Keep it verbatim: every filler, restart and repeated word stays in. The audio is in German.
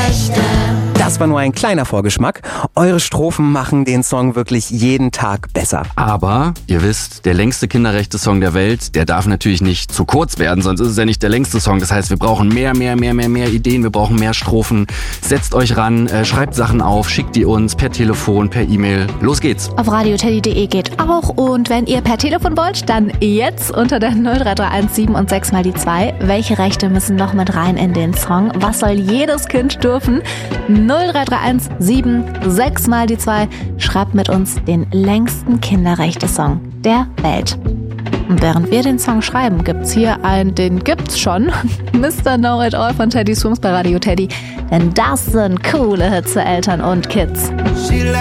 Kinderrechte. Das war nur ein kleiner Vorgeschmack. Eure Strophen machen den Song wirklich jeden Tag besser. Aber, ihr wisst, der längste Kinderrechte-Song der Welt, der darf natürlich nicht zu kurz werden, sonst ist es ja nicht der längste Song. Das heißt, wir brauchen mehr, mehr, mehr, mehr, mehr Ideen, wir brauchen mehr Strophen. Setzt euch ran, äh, schreibt Sachen auf, schickt die uns per Telefon, per E-Mail. Los geht's. Auf radioteddy punkt de geht auch. Und wenn ihr per Telefon wollt, dann jetzt unter der null drei drei eins sieben und sechs mal die zwei. Welche Rechte müssen noch mit rein in den Song? Was soll jedes Kind dürfen? null drei drei eins sieben sechs mal die zwei. Schreibt mit uns den längsten Kinderrechte-Song der Welt. Und während wir den Song schreiben, gibt's hier einen, den gibt's schon, Mister Know It All von Teddy Swims bei Radio Teddy. Denn das sind coole Hits für Eltern und Kids.